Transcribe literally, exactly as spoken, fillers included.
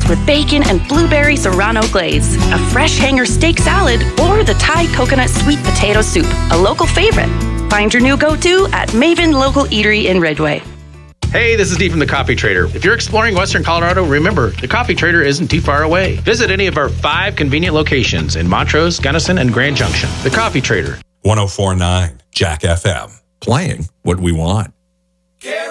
with bacon and blueberry serrano glaze, a fresh hanger steak salad, or the Thai coconut sweet potato soup, a local favorite. Find your new go-to at Maven Local Eatery in Redway. Hey, this is Dee from The Coffee Trader. If you're exploring Western Colorado, remember, The Coffee Trader isn't too far away. Visit any of our five convenient locations in Montrose, Gunnison, and Grand Junction. The Coffee Trader. one oh four point nine Jack F M. Playing what we want.